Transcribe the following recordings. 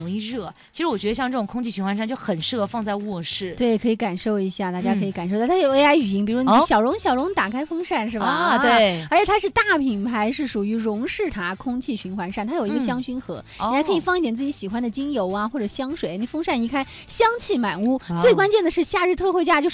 容易热。其实我觉得像这种空气循环扇就很适合放在卧室。 对，可以感受一下，大家可以感受到，它有 AI 语音，比如你小荣打开风扇是吧？ 对， 而且它是大品牌，是属于荣仕塔空气循环扇，它有一个香薰盒，你还可以放一点自己喜欢的精油啊或者香水，那风扇一开，香气满屋。最关键的是夏日特惠价就是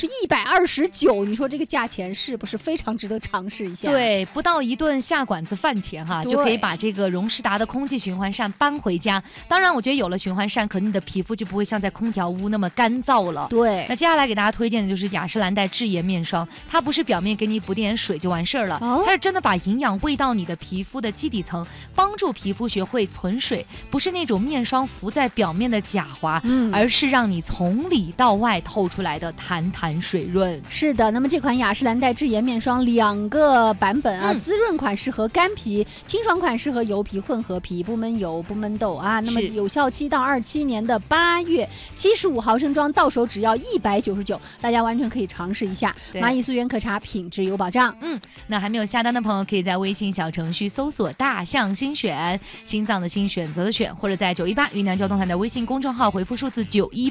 129，你说这个价钱是不是非常值得尝试一下？ 对，不到一顿下馆子饭钱哈，就可以把这个荣仕达的空气循环扇搬回家。当然，我觉得有了循环扇，可能你的皮肤就不会像在空调屋那么干燥了。 对， 那接下来给大家推荐的就是雅诗兰黛智妍面霜，它不是表面给你补点水就完事儿了，它是真的把营养喂到你的皮肤的基底层，帮助皮肤学会存水，不是那种面霜浮在表面的假滑，而是让你从里到外透出来的弹弹水润。 是的，那么这款雅诗兰黛智妍面霜2个版本啊，滋润款适合干皮，清爽款适合油皮混合皮，不闷油不闷痘啊。那么有效期到27年的8月，75毫升装到手只要199，大家完全可以尝试一下。蚂蚁溯源可查，品质有保障。 那还没有下单的朋友，可以在微信小程序搜索大象心选，心脏的心，选择的选，或者在918云南交通台的微信公众号回复数字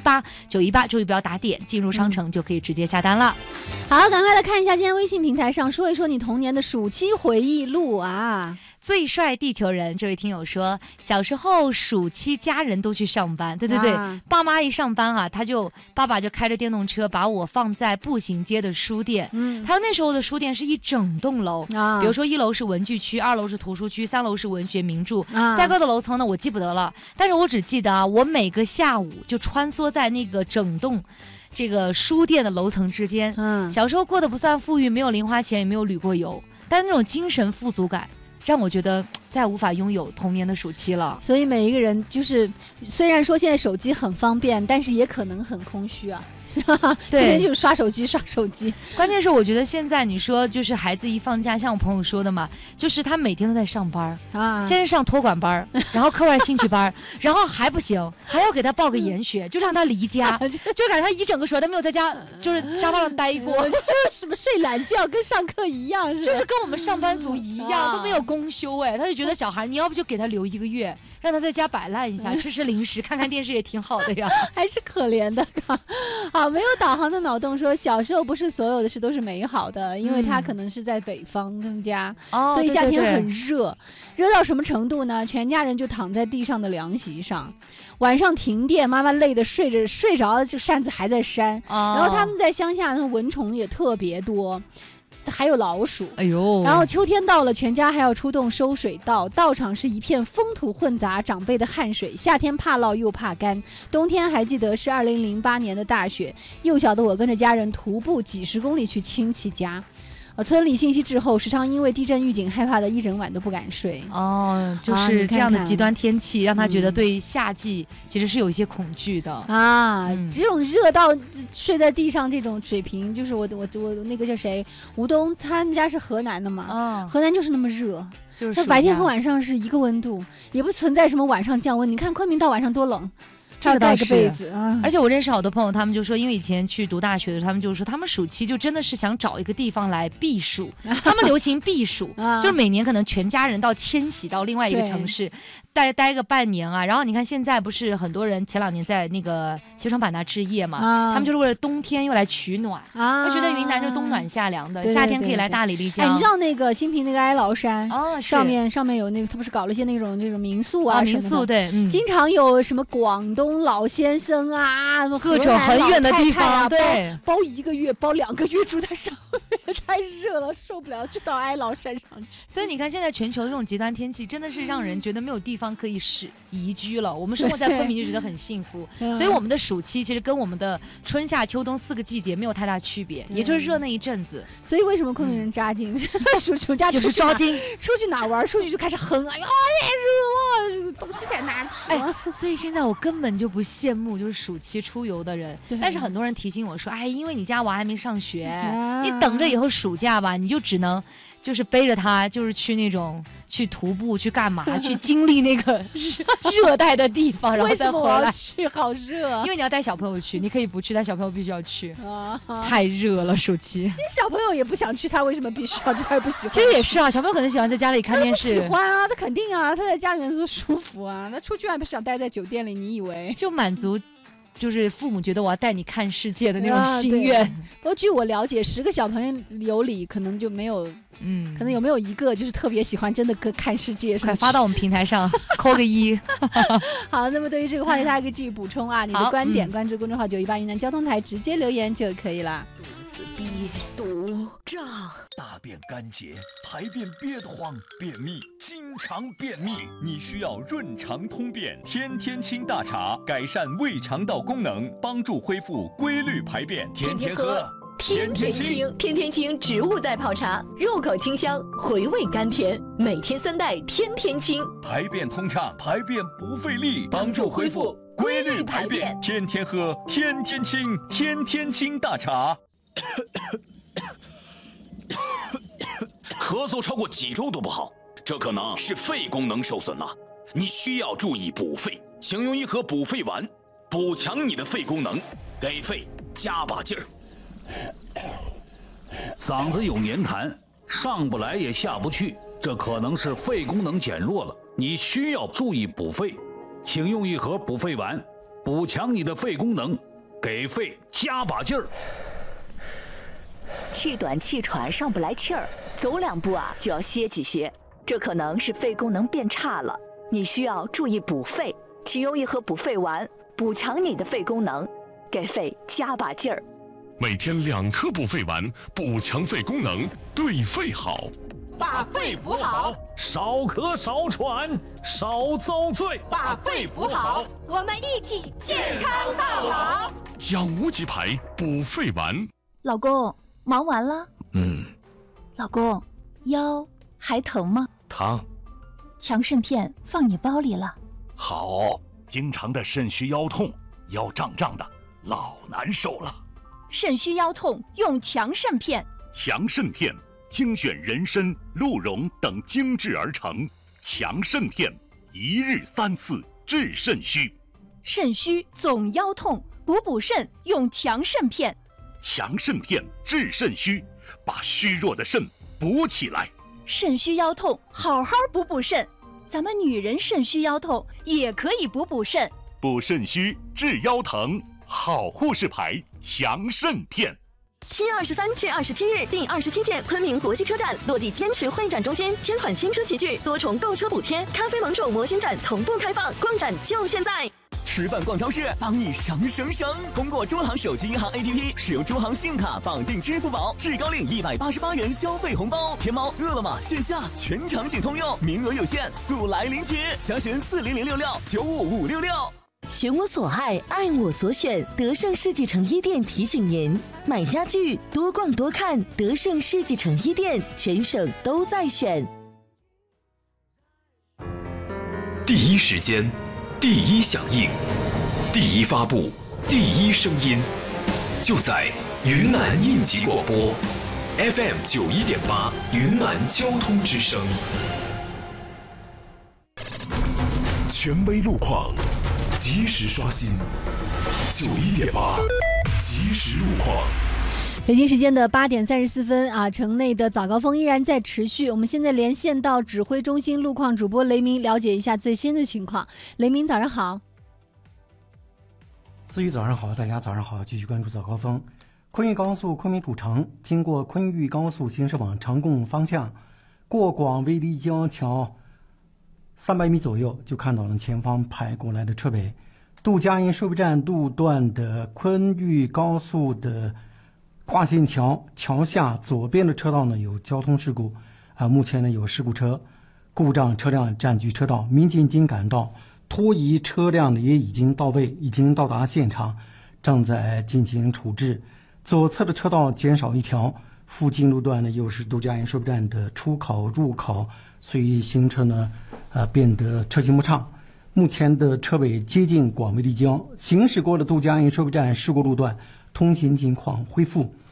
918，注意不要打点，进入商城就可以直接下单了。 好，赶快来看一下今天微信平台上说一说你童年的暑期回忆录啊。 最帅地球人这位听友说，小时候暑期家人都去上班，对，爸妈一上班啊，爸爸就开着电动车把我放在步行街的书店。他说那时候的书店是一整栋楼，比如说1楼是文具区，2楼是图书区，3楼是文学名著，再高的楼层呢我记不得了，但是我只记得啊，我每个下午就穿梭在那个整栋这个书店的楼层之间。小时候过得不算富裕，没有零花钱，也没有旅过游，但那种精神富足感让我觉得再无法拥有童年的暑期了。 所以每一个人就是，虽然说现在手机很方便，但是也可能很空虚啊。对，就是刷手机。 关键是我觉得现在你说就是孩子一放假，像我朋友说的嘛，就是他每天都在上班先是上托管班，然后课外兴趣班，然后还不行，还要给他报个研学，就让他离家，就感觉他一整个暑假都没有在家，就是沙发上待过， 什么睡懒觉跟上课一样， 就是跟我们上班族一样，都没有公休他就觉得小孩你要不就给他留1个月，让他在家摆烂一下，吃吃零食，看看电视也挺好的呀， 还是可怜的。好，没有导航的脑洞说，小时候不是所有的事都是美好的，因为他可能是在北方他们家，所以夏天很热，热到什么程度呢？全家人就躺在地上的凉席上，晚上停电，妈妈累得睡着，就扇子还在扇，然后他们在乡下，那蚊虫也特别多。还有老鼠，然后秋天到了，全家还要出动收水稻，稻场是一片风土混杂，长辈的汗水，夏天怕涝又怕干，冬天还记得是2008年的大雪，幼小的我跟着家人徒步几10公里去亲戚家。村里信息滞后，时常因为地震预警害怕的一整晚都不敢睡。 就是这样的极端天气，让他觉得对夏季其实是有一些恐惧的这种热到睡在地上这种水平，就是我那个叫谁，吴东，他们家是河南的嘛，河南就是那么热，就是白天和晚上是一个温度，也不存在什么晚上降温。你看昆明到晚上多冷。 这个倒是，被子而且我认识好多朋友，他们就说，因为以前去读大学的时候，他们就说，他们暑期就真的是想找一个地方来避暑，他们流行避暑，就是每年可能全家人到迁徙到另外一个城市，待个半年啊。然后你看现在不是很多人前2年在那个西双版纳置业嘛，他们就是为了冬天又来取暖，就觉得云南就是冬暖夏凉的，夏天可以来大理丽江。 你知道那个新平那个哀牢山上面有那个，他不是搞了一些那种民宿啊， 民宿对， 经常有什么广东老先生啊， 各种很远的地方，对， 包1个月，包2个月住在上面，太热了，受不了，就到哀牢山上去。 所以你看，现在全球这种极端天气，真的是让人觉得没有地方可以宜居了。我们生活在昆明就觉得很幸福，所以我们的暑期其实跟我们的春夏秋冬4个季节没有太大区别，也就是热那一阵子。 所以为什么昆明人扎劲？暑假就是抓紧出去哪玩，出去就开始哼，哎呦，太热了，东西太难吃。 所以现在我根本就不羡慕就是暑期出游的人，但是很多人提醒我说，因为你家娃还没上学，你等着以后暑假吧，你就只能就是背着他，就是去那种去徒步去干嘛，去经历那个热带的地方，然后再回来。 为什么我要去？好热！ 因为你要带小朋友去，你可以不去，但小朋友必须要去。太热了，暑期。 其实小朋友也不想去，他为什么必须要去？他也不喜欢。 其实也是啊，小朋友可能喜欢在家里看电视。 喜欢啊，他肯定啊，他在家里面多舒服啊，他出去还不想待在酒店里？你以为？ 就满足。就是父母觉得我要带你看世界的那种心愿。 不过据我了解，10个小朋友里可能就没有，可能有没有一个就是特别喜欢真的看世界。 快发到我们平台上，扣个1。 好，那么对于这个话题，大家可以继续补充啊，你的观点，关注公众号918云南交通台，直接留言就可以了。 肚子逼堵胀，大便干结，排便憋得慌，便秘，经常便秘，你需要润肠通便天天清大茶，改善胃肠道功能，帮助恢复规律排便，天天喝。 天天清，天天清植物代泡茶，入口清香，回味甘甜，每天3袋，天天清， 排便通畅，排便不费力，帮助恢复规律排便，天天喝，天天清，天天清大茶。 咳嗽超过几周都不好，这可能是肺功能受损了，你需要注意补肺，请用1盒补肺丸，补强你的肺功能，给肺加把劲儿。 嗓子有黏痰，上不来也下不去，这可能是肺功能减弱了，你需要注意补肺，请用1盒补肺丸，补强你的肺功能，给肺加把劲儿。 气短气喘上不来气儿，走2步啊就要歇几歇，这可能是肺功能变差了，你需要注意补肺，请用1盒补肺丸，补强你的肺功能，给肺加把劲儿。 每天2颗补肺丸，补强肺功能，对肺好。 把肺补好， 少咳少喘少遭罪。 把肺补好，我们一起健康到老。 养无极牌补肺丸。 老公，忙完了？老公，腰还疼吗？ 疼。 强肾片放你包里了。 好。经常的肾虚腰痛，腰胀胀的，老难受了。 肾虚腰痛用强肾片。 强肾片精选人参、鹿茸等精制而成，强肾片1日3次治肾虚。 肾虚总腰痛，补肾用强肾片。 强肾片治肾虚，把虚弱的肾补起来。 肾虚腰痛好好补肾，咱们女人肾虚腰痛也可以补肾。 补肾虚治腰疼，好护士牌强肾片。 7月23至27日，第27届昆明国际车展落地滇池会展中心，1000款新车齐聚，多重购车补贴，咖啡芒种模型展同步开放，逛展就现在。 吃饭逛超市，帮你省省省！通过中行手机银行 APP， 使用中行信用卡绑定支付宝，至高领188元消费红包。天猫、饿了么线下全场景通用，名额有限，速来领取！详询40066955566。 选我所爱，爱我所选。德胜世纪城1店提醒您：买家具多逛多看，德胜世纪城1店，全省都在选。 第一时间，第一响应，第一发布，第一声音，就在云南应急广播 FM 91.8云南交通之声。权威路况，及时刷新91.8即时路况。 北京时间的8点34分啊，城内的早高峰依然在持续。我们现在连线到指挥中心路况主播雷鸣，了解一下最新的情况。雷鸣，早上好。 思雨早上好，大家早上好，继续关注早高峰。昆玉高速昆明主城，经过昆玉高速行驶往成贡方向，过广威丽江桥300米左右，就看到了前方排过来的车尾。杜家营收费站路段的昆玉高速的跨线桥桥下左边的车道呢有交通事故目前呢有事故车故障车辆占据车道，民警已经赶到，拖移车辆呢也已经到位，已经到达现场，正在进行处置。左侧的车道减少1条，附近路段呢又是杜家营收费站的出口入口，所以行车呢变得车行不畅。目前的车尾接近广威丽江，行驶过的杜家营收费站事故路段通行情况恢复。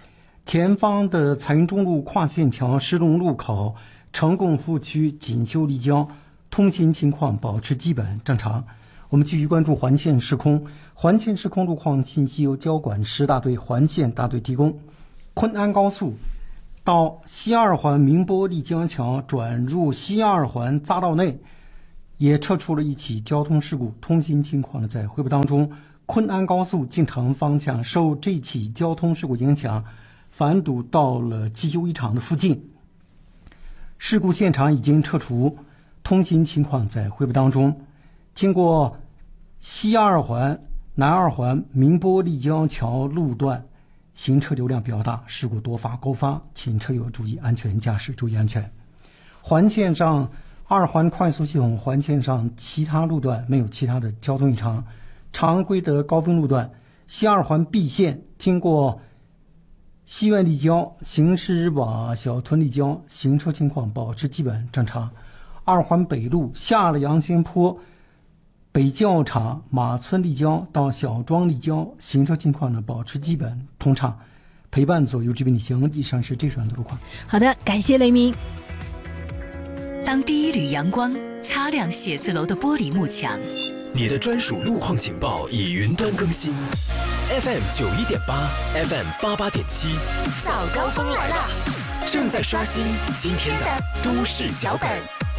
前方的彩云中路跨线桥石龙路口成功服务区锦绣立交，通行情况保持基本正常。我们继续关注环线时空，环线时空路况信息由交管10大队环线大队提供。昆安高速到西二环明波立江桥转入西二环匝道内，也测出了一起交通事故，通行情况呢在汇报当中。昆安高速进城方向受这起交通事故影响，反堵到了汽修一厂的附近，事故现场已经撤除，通行情况在汇报当中。经过西二环、南二环明波立江桥路段，行车流量比较大，事故多发高发，请车友注意安全驾驶，注意安全。环线上二环快速系统环线上其他路段没有其他的交通异常。常规的高峰路段，西二环 B 线经过西苑立交、行驶往小屯立交，行车情况保持基本正常。二环北路下了杨仙坡北教场马村立交到小庄立交，行车情况呢保持基本通畅。陪伴左右这边旅行，以上是这段的路况。 好的，感谢雷鸣。 当第一缕阳光擦亮写字楼的玻璃幕墙， 你的专属路况警报已云端更新 ，FM 91.8 ，FM 88.7， 早高峰来了， 正在刷新今天的都市脚本。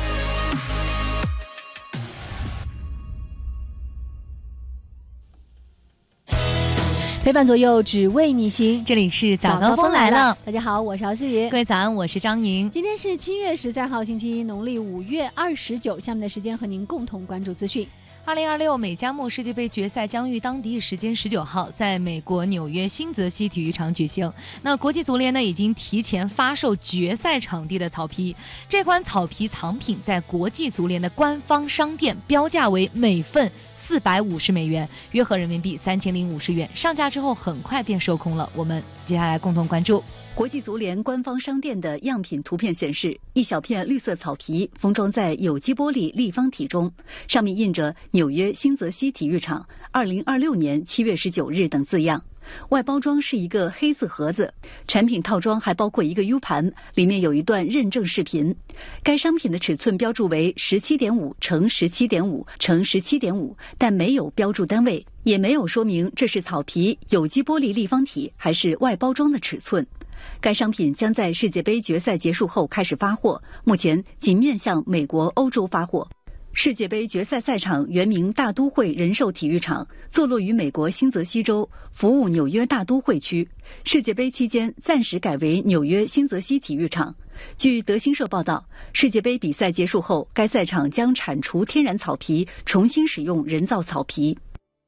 陪伴左右，只为你行。 这里是早高峰来了， 大家好，我是敖思雨。 各位早安，我是张莹。 今天是7月13号，星期一，农历5月29。下面的时间和您共同关注资讯。 2026美加墨世界杯决赛将于当地时间19号在美国纽约新泽西体育场举行。那国际足联呢已经提前发售决赛场地的草皮，这款草皮藏品在国际足联的官方商店标价为每份450美元，约合人民币3050元。上架之后很快便售空了。我们接下来共同关注。 国际足联官方商店的样品图片显示，一小片绿色草皮封装在有机玻璃立方体中，上面印着纽约新泽西体育场2026年7月19日等字样。外包装是一个黑色盒子，产品套装还包括一个 U 盘，里面有一段认证视频。该商品的尺寸标注为17.5乘17.5乘17.5，但没有标注单位，也没有说明这是草皮、有机玻璃立方体还是外包装的尺寸。该商品将在世界杯决赛结束后开始发货，目前仅面向美国、欧洲发货。世界杯决赛赛场原名大都会人寿体育场，坐落于美国新泽西州，服务纽约大都会区。世界杯期间暂时改为纽约新泽西体育场。据德新社报道，世界杯比赛结束后，该赛场将铲除天然草皮，重新使用人造草皮。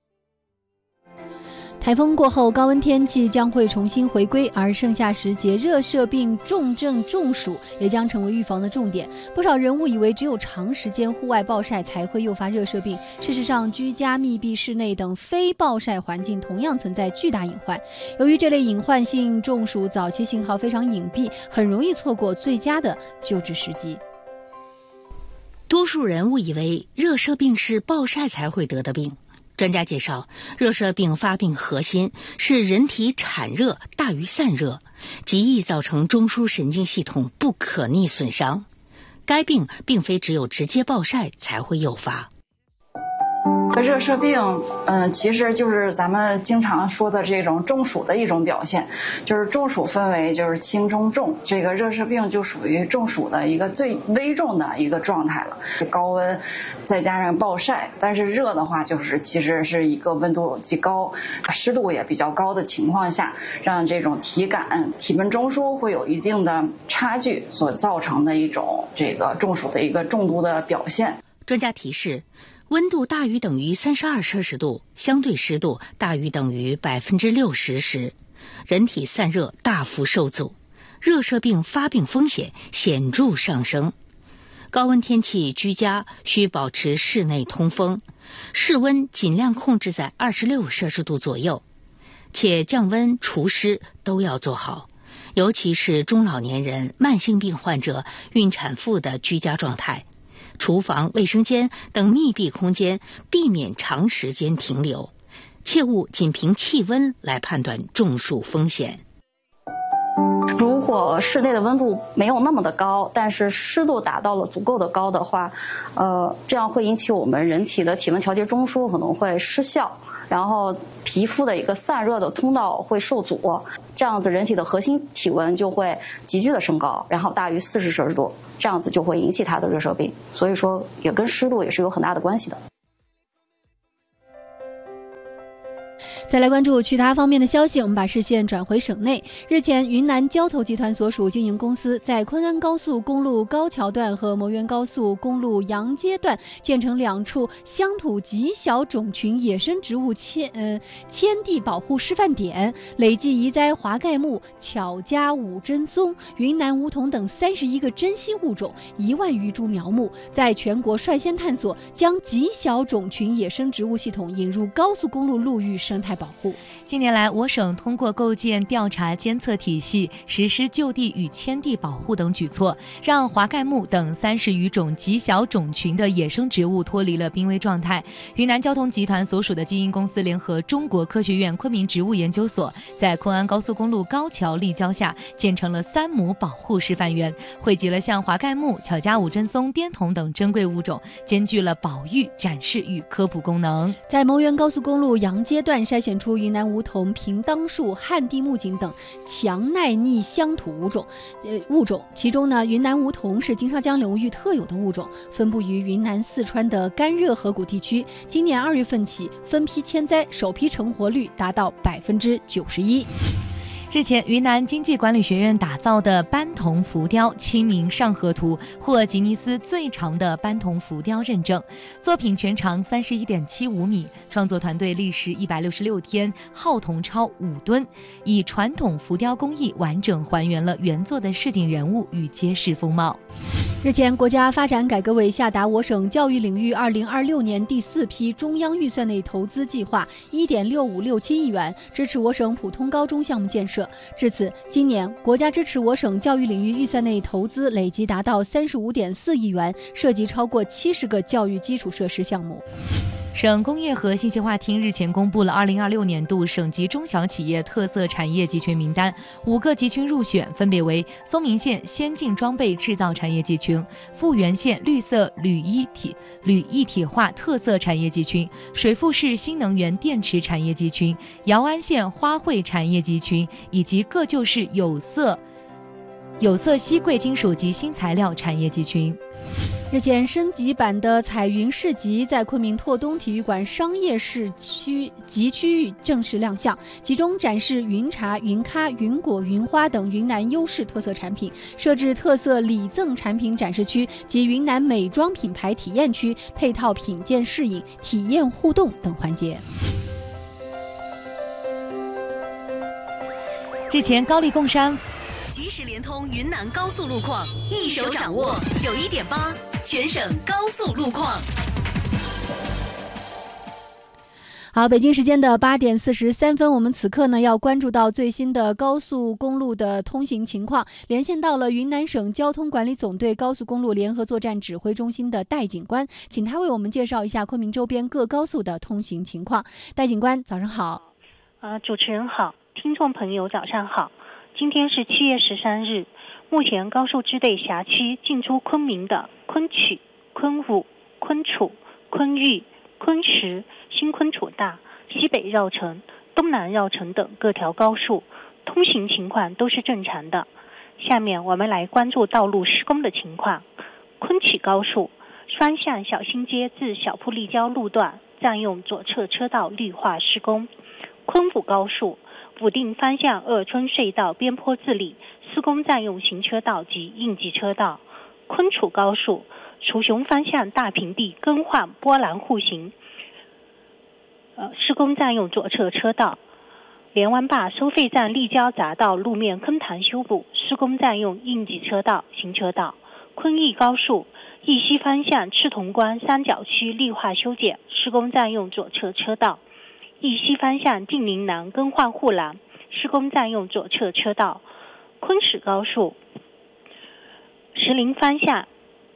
台风过后，高温天气将会重新回归，而盛夏时节热射病、重症中暑也将成为预防的重点。不少人误以为只有长时间户外暴晒才会诱发热射病，事实上，居家密闭室内等非暴晒环境同样存在巨大隐患。由于这类隐患性中暑早期信号非常隐蔽，很容易错过最佳的救治时机。 多数人误以为热射病是暴晒才会得的病。专家介绍，热射病发病核心是人体产热大于散热，极易造成中枢神经系统不可逆损伤。该病并非只有直接暴晒才会诱发。 热射病，其实就是咱们经常说的这种中暑的一种表现，就是中暑分为就是轻中重，这个热射病就属于中暑的一个最危重的一个状态了，是高温再加上暴晒，但是热的话就是其实是一个温度极高、湿度也比较高的情况下，让这种体感、体温中枢会有一定的差距所造成的一种这个中暑的一个重度的表现。 专家提示，温度大于等于32摄氏度，相对湿度大于等于60%时，人体散热大幅受阻，热射病发病风险显著上升。高温天气居家需保持室内通风，室温尽量控制在26摄氏度左右，且降温除湿都要做好，尤其是中老年人、慢性病患者、孕产妇的居家状态。厨房、卫生间等密闭空间避免长时间停留，切勿仅凭气温来判断中暑风险。 果室内的温度没有那么的高，但是湿度达到了足够的高的话，这样会引起我们人体的体温调节中枢可能会失效，然后皮肤的一个散热的通道会受阻，这样子人体的核心体温就会急剧的升高，然后大于40摄氏度，这样子就会引起它的热射病。所以说也跟湿度也是有很大的关系的。 再来关注其他方面的消息，我们把视线转回省内。日前，云南交投集团所属经营公司在昆安高速公路高桥段和牟源高速公路杨街段建成2处乡土极小种群野生植物迁地保护示范点，累计移栽华盖木、巧家五针松、云南梧桐等31个珍稀物种，1万余株苗木，在全国率先探索将极小种群野生植物系统引入高速公路陆域生态保护。 近年来，我省通过构建调查监测体系，实施就地与迁地保护等举措，让华盖木等30余种极小种群的野生植物脱离了濒危状态。云南交通集团所属的经营公司联合中国科学院昆明植物研究所，在昆安高速公路高桥立交下建成了3亩保护示范园，汇集了像华盖木、巧家五针松、滇桐等珍贵物种，兼具了保育、展示与科普功能。 在牟源高速公路杨街段筛选出云南梧桐、平当树、旱地木槿等强耐逆乡土物种，其中呢，云南梧桐是金沙江流域特有的物种，分布于云南、四川的干热河谷地区。今年2月份起分批迁栽，首批成活率达到91%。 日前，云南经济管理学院打造的斑桐浮雕《清明上河图》获吉尼斯最长的斑桐浮雕认证，作品全长31.75米，创作团队历时166天，耗铜超5吨，以传统浮雕工艺完整还原了原作的市井人物与街市风貌。 日前，国家发展改革委下达我省教育领域2026年第4批中央预算内投资计划1.6567亿元，支持我省普通高中项目建设。至此，今年国家支持我省教育领域预算内投资累计达到35.4亿元，涉及超过70个教育基础设施项目。 省工业和信息化厅日前公布了2026年度省级中小企业特色产业集群名单，5个集群入选，分别为松明县先进装备制造产业集群、富源县绿色铝一体化特色产业集群、水富市新能源电池产业集群、姚安县花卉产业集群，以及各旧市有色硒贵金属及新材料产业集群。 日前，升级版的彩云市集在昆明拓东体育馆商业市区域正式亮相，集中展示云茶、云咖、云果、云花等云南优势特色产品，设置特色礼赠产品展示区及云南美妆品牌体验区，配套品鉴试饮、体验互动等环节。 日前，高丽贡山即时联通云南高速路况，一手掌握91.8全省高速路况。 好，北京时间的8点43分，我们此刻呢要关注到最新的高速公路的通行情况，连线到了云南省交通管理总队高速公路联合作战指挥中心的戴警官，请他为我们介绍一下昆明周边各高速的通行情况。戴警官，早上好。 主持人好，听众朋友早上好。今天是7月13日，目前高速支队辖区进出昆明的昆曲、昆武、昆楚、昆玉、昆石、新昆楚大、西北绕城、东南绕城等各条高速通行情况都是正常的。下面我们来关注道路施工的情况。昆曲高速双向小新街至小铺立交路段占用左侧车道绿化施工。昆武高速武定方向二村隧道边坡治理施工占用行车道及应急车道。昆楚高速楚雄方向大平地更换波澜户型施工占用左侧车道。连湾坝收费站立交匝道路面坑塘修补施工占用应急车道行车道。昆义高速义西方向赤铜关三角区绿化修剪施工占用左侧车道。义西方向晋宁南更换护栏施工占用左侧车道。昆石高速石林方向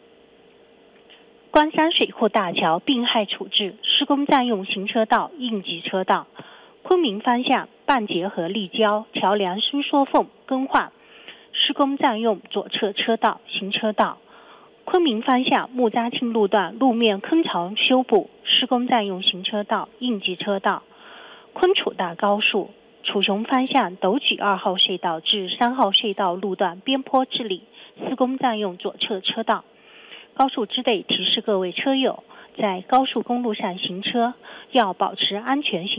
关山水库大桥病害处置施工占用行车道应急车道。昆明方向半截河立交桥梁伸缩缝更换施施工占用左侧车道行车道。昆明方向木扎庆路段路面坑槽修补，施工占用行车道应急车道。昆楚大高速楚雄方向斗举2号隧道至3号隧道路段边坡治理，施工占用左侧车道。高速支队提示各位车友，在高速公路上行车要保持安全行